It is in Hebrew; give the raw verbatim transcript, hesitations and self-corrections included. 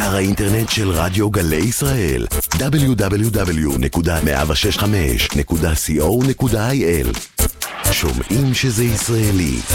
אתר האינטרנט של רדיו גלי ישראל דאבליו דאבליו דאבליו נקודה מאה שש חמש נקודה סי או נקודה איי אל. שומעים שזה ישראלי.